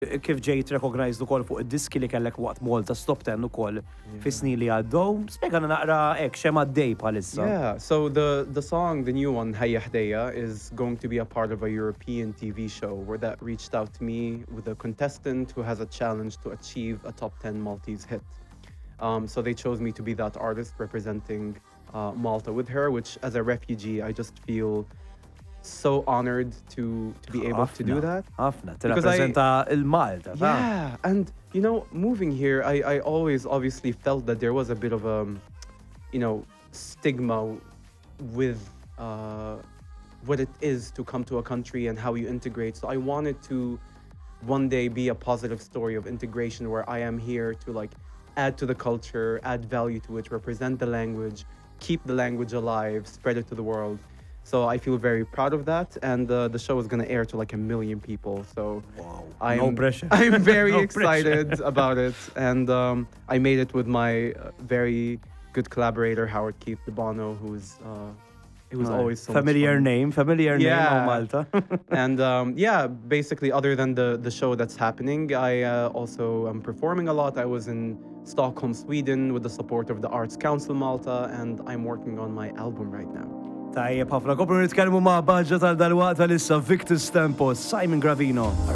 kif ġejt recognized ukoll fuq id-diski li kellek waqt Malta Stop 10 ukoll fis-snin li għaddew, spjegana naqra hekk x'hemm għaddej bħalissa. Yeah, so the song, the new one, Hayya Ħdejja, is going to be a part of a European TV show where that reached out to me with a contestant who has a challenge to achieve a top 10 Maltese hit. So they chose me to be that artist representing Malta with her, which as a refugee, I just feel so honored to be able to do that. Ħafna, Because I- tirrappreżenta il-Malta. Yeah, and you know, moving here, I always obviously felt that there was a bit of a, stigma with what it is to come to a country and how you integrate. So I wanted to one day be a positive story of integration where I am here to like add to the culture, add value to it, represent the language, keep the language alive, spread it to the world. So I feel very proud of that, and the show is going to air to like 1 million people. So Wow. No pressure. I'm very No excited about it, and I made it with my very good collaborator Howard Keith DeBono, who's it was always so much familiar fun. name Yeah. of Malta. And basically, other than the show that's happening, I also am performing a lot. I was in Stockholm, Sweden, with the support of the Arts Council Malta, and I'm working on my album right now. Tajjeb ħafna, kopru nitkellmu ma' baġġa tal-dalwaqt tal-issa Victor Stempos, Simon Gravino.